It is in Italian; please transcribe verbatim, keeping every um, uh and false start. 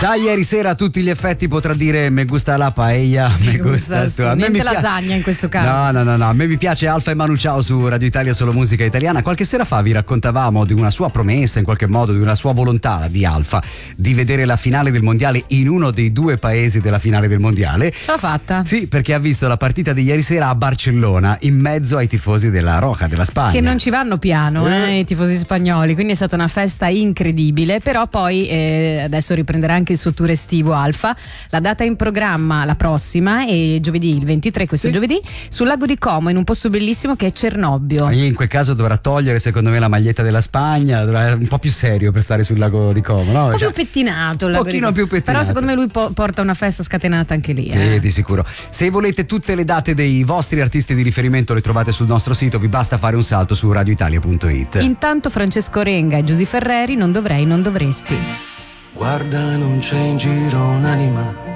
Da ieri sera a tutti gli effetti potrà dire me gusta la paella, me gusta tu. A me mi niente lasagna in questo caso. No, no, no, no, a me mi piace Alfa e Manu Ciao su Radio Italia Solo Musica Italiana. Qualche sera fa vi raccontavamo di una sua promessa, in qualche modo, di una sua volontà di Alfa di vedere la finale del mondiale in uno dei due paesi della finale del mondiale. Ce l'ha fatta. Sì, perché ha visto la partita di ieri sera a Barcellona in mezzo ai tifosi della Roja, della Spagna. Che non ci vanno piano, eh, i tifosi spagnoli, quindi è stata una festa incredibile. Però poi eh, adesso riprenderà anche il suo tour estivo Alfa. La data in programma la prossima è giovedì, il ventitré, questo sì. giovedì, sul lago di Como, in un posto bellissimo che è Cernobbio. E in quel caso dovrà togliere, secondo me, la maglietta della Spagna, dovrà un po' più serio per stare sul lago di Como, no? Un po' Cioè, più pettinato, il un lago pochino di Como. più pettinato. Però secondo me lui po- porta una festa scatenata anche lì. Sì, eh. di sicuro. Se volete tutte le date dei vostri artisti di riferimento le trovate sul nostro sito, vi basta fare un salto su radioitalia punto it. Intanto Francesco Renga e Giusy Ferreri, non dovrei, non dovresti. Guarda, non c'è in giro un'anima